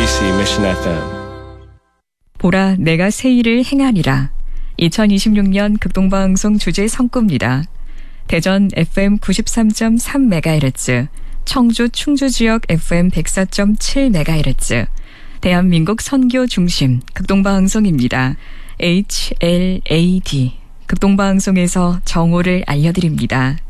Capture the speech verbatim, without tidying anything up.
케이비씨 Mission 에프엠. 보라 내가 새 일을 행하리라. 이천이십육 년 극동방송 주제 성구입니다. 대전 에프엠 구십삼 점 삼 메가헤르츠, 청주 충주 지역 에프엠 백사 점 칠 메가헤르츠, 대한민국 선교 중심 극동방송입니다. 에이치 엘 에이 디 극동방송에서 정오를 알려드립니다.